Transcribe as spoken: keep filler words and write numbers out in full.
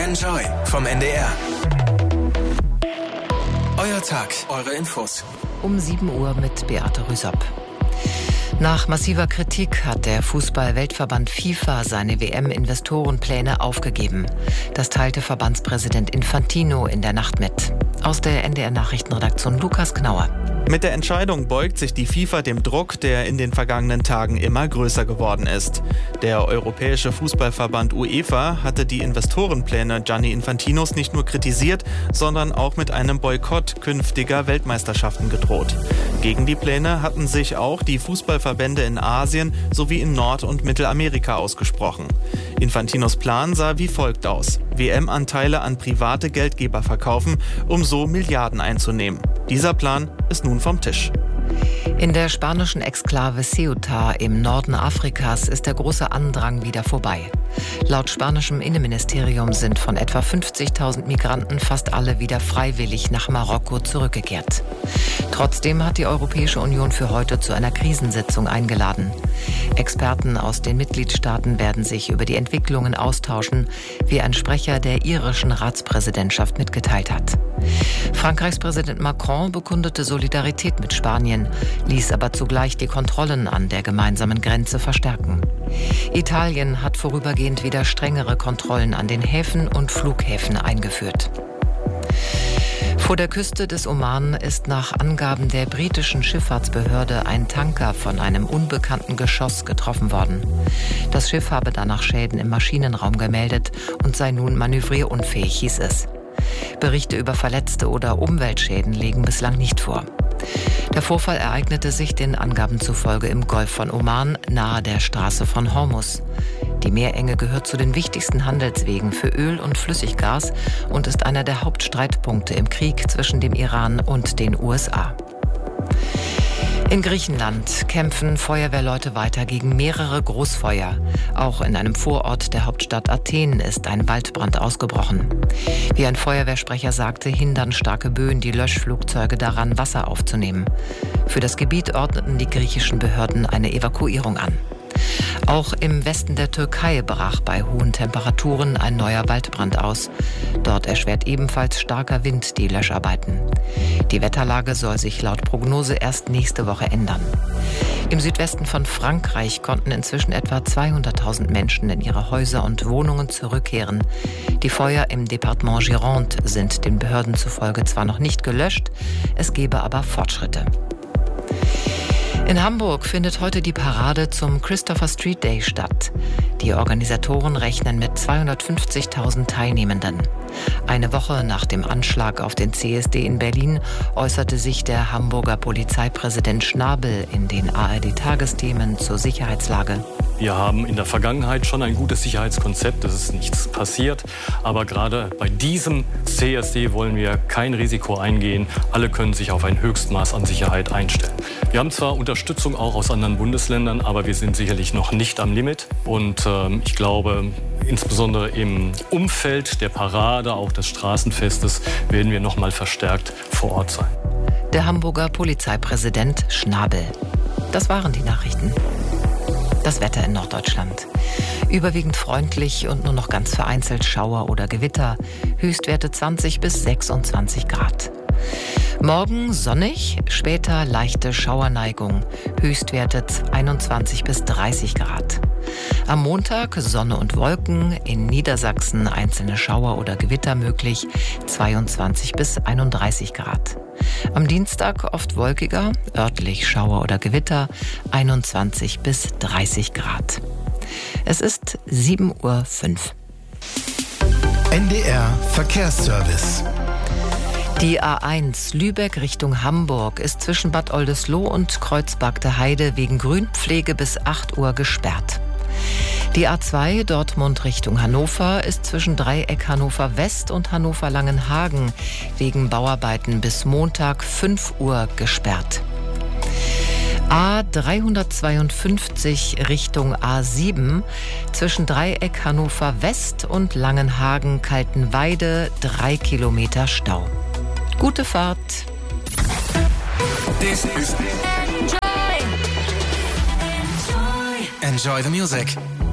Enjoy vom N D R. Euer Tag, eure Infos. Um sieben Uhr mit Beate Rüsop. Nach massiver Kritik hat der Fußball-Weltverband FIFA seine W M-Investorenpläne aufgegeben. Das teilte Verbandspräsident Infantino in der Nacht mit. Aus der N D R-Nachrichtenredaktion Lukas Knauer. Mit der Entscheidung beugt sich die FIFA dem Druck, der in den vergangenen Tagen immer größer geworden ist. Der Europäische Fußballverband UEFA hatte die Investorenpläne Gianni Infantinos nicht nur kritisiert, sondern auch mit einem Boykott künftiger Weltmeisterschaften gedroht. Gegen die Pläne hatten sich auch die Fußballverbände in Asien sowie in Nord- und Mittelamerika ausgesprochen. Infantinos Plan sah wie folgt aus: W M-Anteile an private Geldgeber verkaufen, um so Milliarden einzunehmen. Dieser Plan ist nun vom Tisch. In der spanischen Exklave Ceuta im Norden Afrikas ist der große Andrang wieder vorbei. Laut spanischem Innenministerium sind von etwa fünfzigtausend Migranten fast alle wieder freiwillig nach Marokko zurückgekehrt. Trotzdem hat die Europäische Union für heute zu einer Krisensitzung eingeladen. Experten aus den Mitgliedstaaten werden sich über die Entwicklungen austauschen, wie ein Sprecher der irischen Ratspräsidentschaft mitgeteilt hat. Frankreichs Präsident Macron bekundete Solidarität mit Spanien, ließ aber zugleich die Kontrollen an der gemeinsamen Grenze verstärken. Italien hat vorübergehend wieder strengere Kontrollen an den Häfen und Flughäfen eingeführt. Vor der Küste des Oman ist nach Angaben der britischen Schifffahrtsbehörde ein Tanker von einem unbekannten Geschoss getroffen worden. Das Schiff habe danach Schäden im Maschinenraum gemeldet und sei nun manövrierunfähig, hieß es. Berichte über Verletzte oder Umweltschäden liegen bislang nicht vor. Der Vorfall ereignete sich den Angaben zufolge im Golf von Oman, nahe der Straße von Hormuz. Die Meerenge gehört zu den wichtigsten Handelswegen für Öl und Flüssiggas und ist einer der Hauptstreitpunkte im Krieg zwischen dem Iran und den U S A. In Griechenland kämpfen Feuerwehrleute weiter gegen mehrere Großfeuer. Auch in einem Vorort der Hauptstadt Athen ist ein Waldbrand ausgebrochen. Wie ein Feuerwehrsprecher sagte, hindern starke Böen die Löschflugzeuge daran, Wasser aufzunehmen. Für das Gebiet ordneten die griechischen Behörden eine Evakuierung an. Auch im Westen der Türkei brach bei hohen Temperaturen ein neuer Waldbrand aus. Dort erschwert ebenfalls starker Wind die Löscharbeiten. Die Wetterlage soll sich laut Prognose erst nächste Woche ändern. Im Südwesten von Frankreich konnten inzwischen etwa zweihunderttausend Menschen in ihre Häuser und Wohnungen zurückkehren. Die Feuer im Departement Gironde sind den Behörden zufolge zwar noch nicht gelöscht, es gebe aber Fortschritte. In Hamburg findet heute die Parade zum Christopher Street Day statt. Die Organisatoren rechnen mit zweihundertfünfzigtausend Teilnehmenden. Eine Woche nach dem Anschlag auf den C S D in Berlin äußerte sich der Hamburger Polizeipräsident Schnabel in den A R D-Tagesthemen zur Sicherheitslage. Wir haben in der Vergangenheit schon ein gutes Sicherheitskonzept, es ist nichts passiert. Aber gerade bei diesem C S D wollen wir kein Risiko eingehen. Alle können sich auf ein Höchstmaß an Sicherheit einstellen. Wir haben zwar Unterstützung auch aus anderen Bundesländern, aber wir sind sicherlich noch nicht am Limit. Und äh, ich glaube, insbesondere im Umfeld der Parade, auch des Straßenfestes, werden wir noch mal verstärkt vor Ort sein. Der Hamburger Polizeipräsident Schnabel. Das waren die Nachrichten. Das Wetter in Norddeutschland. Überwiegend freundlich und nur noch ganz vereinzelt Schauer oder Gewitter. Höchstwerte zwanzig bis sechsundzwanzig Grad. Morgen sonnig, später leichte Schauerneigung. Höchstwerte einundzwanzig bis dreißig Grad. Am Montag Sonne und Wolken, in Niedersachsen einzelne Schauer oder Gewitter möglich, zweiundzwanzig bis einunddreißig Grad. Am Dienstag oft wolkiger, örtlich Schauer oder Gewitter, einundzwanzig bis dreißig Grad. Es ist sieben Uhr fünf. N D R Verkehrsservice. Die A eins Lübeck Richtung Hamburg ist zwischen Bad Oldesloe und Kreuzberg Heide wegen Grünpflege bis acht Uhr gesperrt. Die A zwei Dortmund Richtung Hannover ist zwischen Dreieck Hannover West und Hannover Langenhagen wegen Bauarbeiten bis Montag fünf Uhr gesperrt. A dreihundertzweiundfünfzig Richtung A sieben zwischen Dreieck Hannover West und Langenhagen Kaltenweide drei Kilometer Stau. Gute Fahrt. This is Enjoy. Enjoy the music.